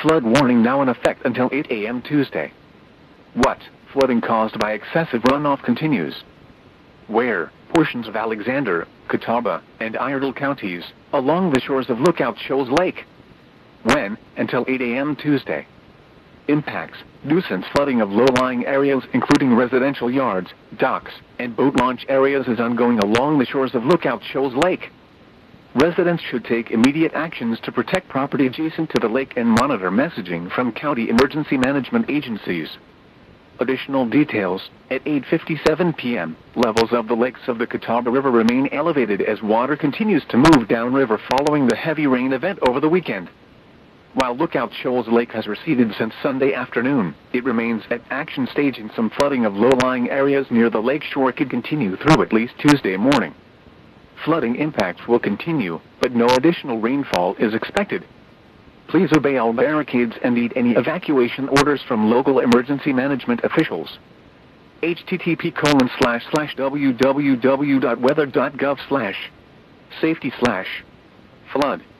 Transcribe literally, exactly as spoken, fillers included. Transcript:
flood warning now in effect until eight A M Tuesday. What? Flooding caused by excessive runoff continues. Where? Portions of Alexander, Catawba, and Iredell counties, along the shores of Lookout Shoals Lake. When? Until eight A M Tuesday. Impacts: nuisance flooding of low-lying areas including residential yards, docks, and boat launch areas is ongoing along the shores of Lookout Shoals Lake. Residents should take immediate actions to protect property adjacent to the lake and monitor messaging from county emergency management agencies. Additional details: at eight fifty-seven P M, levels of the lakes of the Catawba River remain elevated as water continues to move downriver following the heavy rain event over the weekend. While Lookout Shoals Lake has receded since Sunday afternoon, it remains at action stage and some flooding of low-lying areas near the lake shore could continue through at least Tuesday morning. Flooding impacts will continue, but no additional rainfall is expected. Please obey all barricades and read any evacuation orders from local emergency management officials. H T T P colon slash slash www dot weather dot gov slash safety slash flood